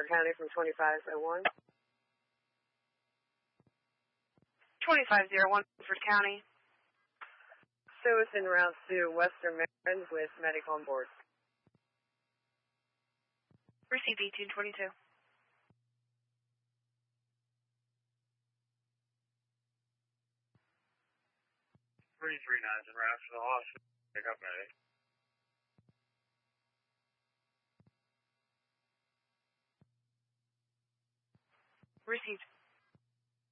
County from 2501. 2501, Ford County. Show us en route to Western Maryland with medic on board. Received 1822. 339's en route to the hospital. Pick up medic. Received.